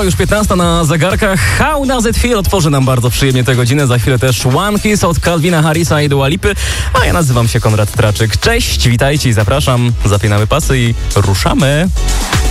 To już 15 na zegarkach. How Does It Feel otworzy nam bardzo przyjemnie tę godzinę. Za chwilę też One Kiss od Calvina Harrisa i Dua Lipy. A ja nazywam się Konrad Traczyk. Cześć, witajcie i zapraszam. Zapinamy pasy i ruszamy.